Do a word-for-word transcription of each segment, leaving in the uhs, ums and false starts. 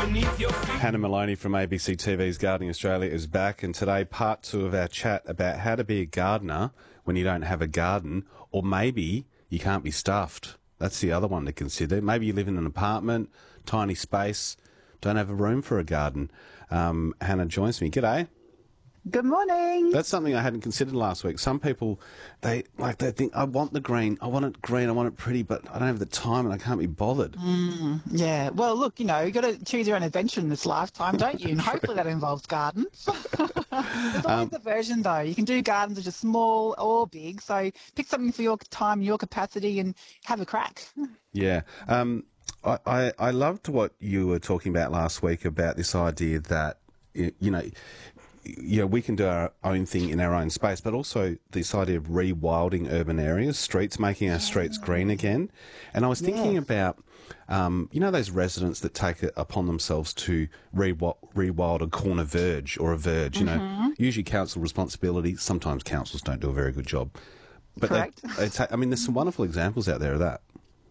beneath your feet. Hannah Maloney from A B C T V's Gardening Australia is back, and today part two of our chat about how to be a gardener when you don't have a garden, or maybe you can't be stuffed. That's the other one to consider. Maybe you live in an apartment, tiny space, don't have a room for a garden. Um, Hannah joins me. G'day. Good morning. That's something I hadn't considered last week. Some people, they like they think, I want the green, I want it green, I want it pretty, but I don't have the time and I can't be bothered. Mm, yeah. Well, look, you know, you've got to choose your own adventure in this lifetime, don't you? And hopefully that involves gardens. There's always Um, the version, though. You can do gardens which are small or big. So pick something for your time, your capacity, and have a crack. Yeah. Um, I, I, I loved what you were talking about last week about this idea that, y- you know, you know, we can do our own thing in our own space, but also this idea of rewilding urban areas, streets, making our streets green again. And I was thinking Yes. about, um, you know, those residents that take it upon themselves to rewild, rewild a corner verge or a verge, you know, usually council responsibility. Sometimes councils don't do a very good job. But they, Correct. they ta- I mean, there's some wonderful examples out there of that.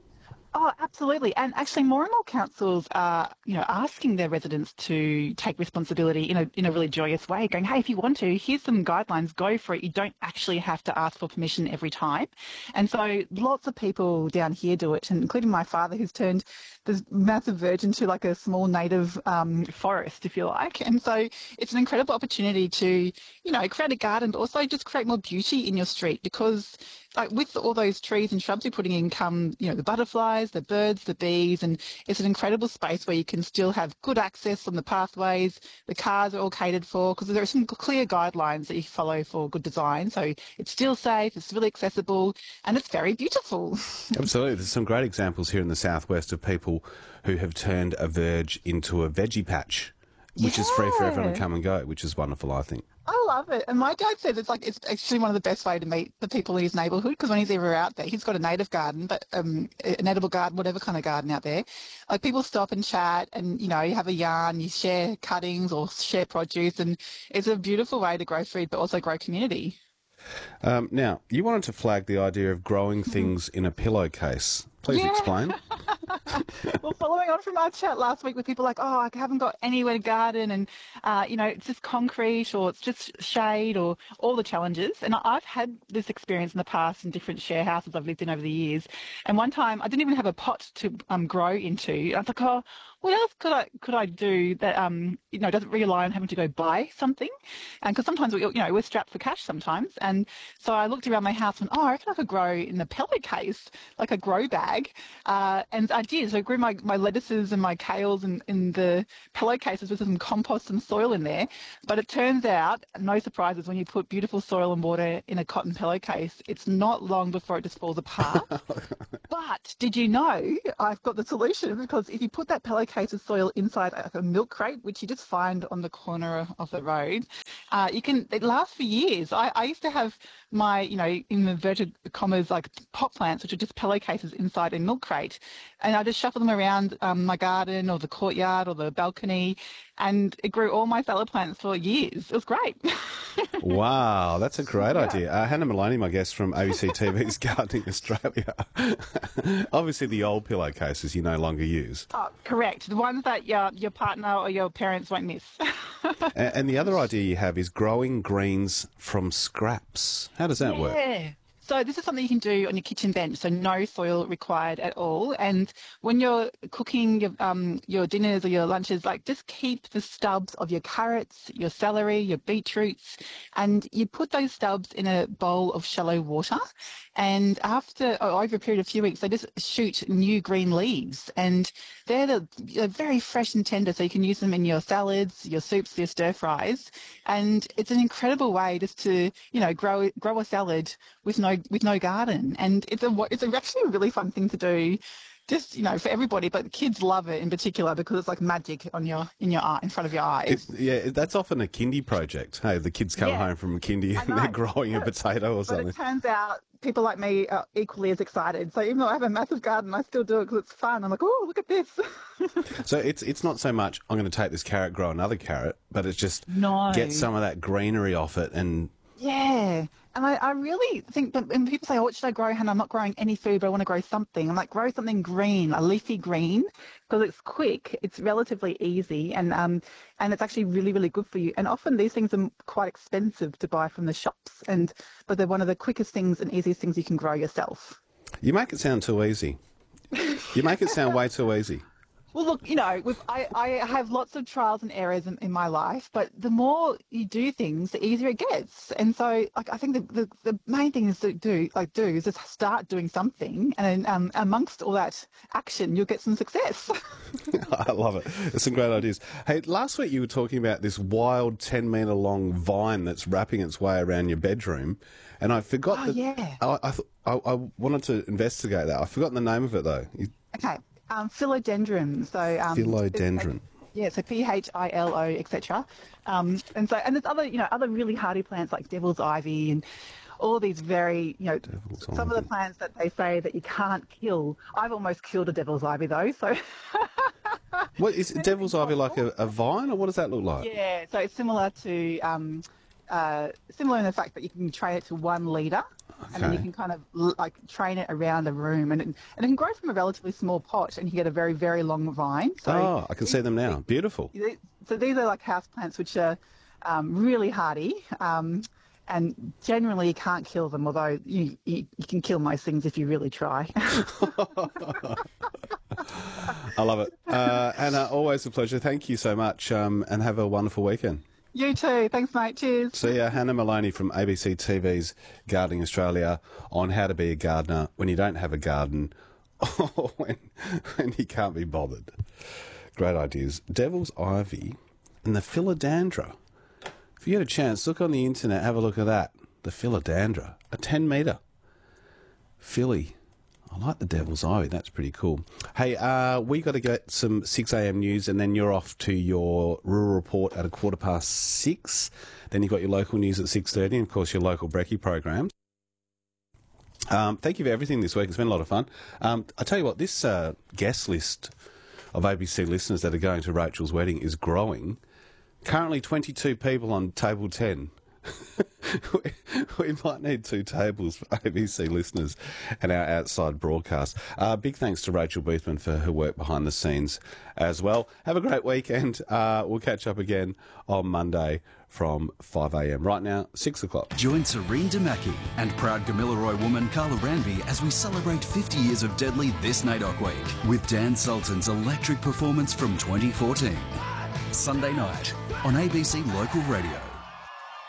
Oh, absolutely. And actually more and more councils are, you know, asking their residents to take responsibility in a in a really joyous way, going, hey, if you want to, here's some guidelines, go for it. You don't actually have to ask for permission every time. And so lots of people down here do it, and including my father, who's turned this massive verge into like a small native um, forest, if you like. And so it's an incredible opportunity to, you know, create a garden, but also just create more beauty in your street, because like with all those trees and shrubs you're putting in come, you know, the butterflies, the birds, the bees, and it's an incredible space where you can still have good access on the pathways. The cars are all catered for, because there are some clear guidelines that you follow for good design. So it's still safe, it's really accessible, and it's very beautiful. Absolutely. There's some great examples here in the southwest of people who have turned a verge into a veggie patch, which is free for everyone to Yeah. come and go, which is wonderful, I think. I love it. And my dad says it's like it's actually one of the best way to meet the people in his neighbourhood, because when he's ever out there, he's got a native garden, but um, an edible garden, whatever kind of garden out there. Like people stop and chat, and you know, you have a yarn, you share cuttings or share produce, and it's a beautiful way to grow food, but also grow community. Um, now, you wanted to flag the idea of growing things in a pillowcase. Please Yeah. explain. Well, following on from our chat last week with people like, oh, I haven't got anywhere to garden, and, uh, you know, it's just concrete or it's just shade or all the challenges. And I- I've had this experience in the past in different share houses I've lived in over the years. And one time I didn't even have a pot to um, grow into. I was like, oh, what else could I could I do that, um, you know, doesn't rely on having to go buy something? And because sometimes, we, you know, we're strapped for cash sometimes. And so I looked around my house and, oh, I reckon I could grow in the pillowcase, like a grow bag. Uh, and I did. So I grew my, my lettuces and my kales in, in the pillowcases with some compost and soil in there. But it turns out, no surprises, when you put beautiful soil and water in a cotton pillowcase, it's not long before it just falls apart. But did you know I've got the solution? Because if you put that pillowcase of soil inside a milk crate, which you just find on the corner of the road, uh, you can, it lasts for years. I, I used to have my, you know, in inverted commas, like pot plants, which are just pillowcases inside a milk crate. And I just shuffle them around um, my garden or the courtyard or the balcony, and it grew all my salad plants for years. It was great. Wow, that's a great idea. Uh, Hannah Maloney, my guest from A B C T V's Gardening Australia. Obviously, the old pillowcases you no longer use. Oh, correct. The ones that your, your partner or your parents won't miss. A- and the other idea you have is growing greens from scraps. How does that work? Yeah. So this is something you can do on your kitchen bench, so no soil required at all. And when you're cooking your, um, your dinners or your lunches, like just keep the stubs of your carrots, your celery, your beetroots, and you put those stubs in a bowl of shallow water. And after, oh, over a period of a few weeks, they just shoot new green leaves. And they're, the, they're very fresh and tender, so you can use them in your salads, your soups, your stir fries. And it's an incredible way just to, you know, grow grow a salad with no with no garden. And it's a it's a, actually a really fun thing to do, just, you know, for everybody. But kids love it in particular because it's like magic on your in your eye, in front of your eyes. It, yeah, that's often a kindy project. Hey, the kids come Yeah. home from kindy I and they're know. growing a potato or But something. it turns out people like me are equally as excited. So even though I have a massive garden, I still do it because it's fun. I'm like, oh, look at this. So it's it's not so much I'm going to take this carrot, grow another carrot, but it's just No. get some of that greenery off it and Yeah. And I, I really think that when people say, oh, what should I grow, Hannah? I'm not growing any food, but I want to grow something. I'm like, grow something green, a leafy green, because it's quick, it's relatively easy, and um, and it's actually really, really good for you. And often these things are quite expensive to buy from the shops, and but they're one of the quickest things and easiest things you can grow yourself. You make it sound too easy. You make it sound way too easy. Well, look, you know, with, I, I have lots of trials and errors in, in my life, but the more you do things, the easier it gets. And so, like, I think the, the, the main thing is to do, like, do is just start doing something, and um, amongst all that action, you'll get some success. I love it. It's some great ideas. Hey, last week you were talking about this wild ten metre long vine that's wrapping its way around your bedroom, and I forgot. Oh, that, yeah. I, I, th- I, I wanted to investigate that. I've forgotten the name of it though. You, Okay. Um, philodendron. So um, philodendron. Yeah, so P H I L O, et cetera. Um, and so, and there's other, you know, other really hardy plants like devil's ivy and all these very, you know, Devil's some ivy. of the plants that they say that you can't kill. I've almost killed a devil's ivy though, so. What is devil's ivy, like a, a vine, or what does that look like? Yeah, so it's similar to, um, uh, similar in the fact that you can train it to one litre. And then you Okay. can kind of l- like train it around the room, and it, and it can grow from a relatively small pot, and you get a very, very long vine. So Oh, I can see them now. Beautiful. So these are like house plants which are um, really hardy, um, and generally you can't kill them, although you, you, you can kill most things if you really try. I love it. Uh, Anna, always a pleasure. Thank you so much, um, and have a wonderful weekend. You too. Thanks, mate. Cheers. See ya. Hannah Maloney from A B C T V's Gardening Australia on how to be a gardener when you don't have a garden or when, when you can't be bothered. Great ideas. Devil's ivy and the philodendra. If you get a chance, look on the internet, have a look at that. The philodendra, a ten metre. Philly. I like the devil's ivy. That's pretty cool. Hey, uh, we got to get some six a m news, and then you're off to your rural report at a quarter past six. Then you've got your local news at six thirty, and of course your local brekkie programs. Um, thank you for everything this week. It's been a lot of fun. Um, I tell you what, this uh, guest list of A B C listeners that are going to Rachel's wedding is growing. Currently twenty-two people on table ten. we, we might need two tables for A B C listeners and our outside broadcast. Uh, big thanks to Rachel Boothman for her work behind the scenes as well. Have a great weekend. Uh, we'll catch up again on Monday from five a m. Right now, six o'clock. Join Serene Damaki and proud Gamilaroi woman Carla Ranby as we celebrate fifty years of Deadly this N A D O C week with Dan Sultan's electric performance from twenty fourteen. Sunday night on A B C Local Radio.